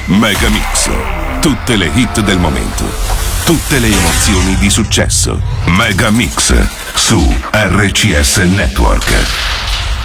Megamix. Tutte le hit del momento. Tutte le emozioni di successo. Megamix su RCS Network.